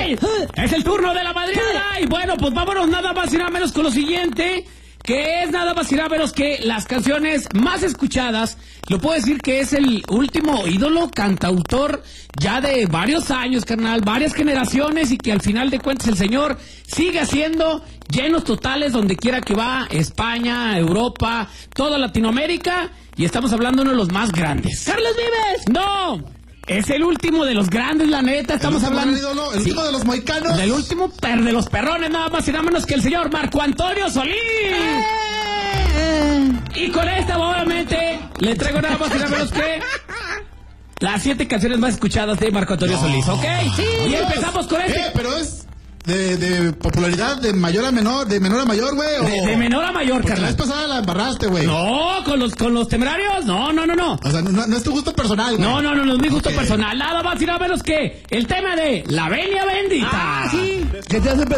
Es el turno de la madriada. Y bueno, pues vámonos nada más y nada menos con lo siguiente, que es nada más y nada menos que las canciones más escuchadas. Lo puedo decir que es el último ídolo cantautor ya de varios años, carnal, varias generaciones, y que al final de cuentas el señor sigue haciendo llenos totales donde quiera que va, España, Europa, toda Latinoamérica, y estamos hablando de uno de los más grandes. ¡Carlos Vives! ¡No! Es el último de los grandes, la neta. Estamos hablando. El último de los mohicanos. Del último de los perrones, nada más y nada menos que el señor Marco Antonio Solís. Y con esta, obviamente, le traigo nada más y nada menos que las 7 canciones más escuchadas de Marco Antonio Solís, ¿ok? Sí. Y empezamos con este. Pero es de popularidad de mayor a menor, de menor a mayor, güey. De menor a mayor, porque carnal. la vez pasada la embarraste, güey. No, con los temerarios. No. O sea, no es tu gusto personal, güey. No es mi gusto personal. Nada más y nada menos que el tema de la venia bendita. Sí. Que te hace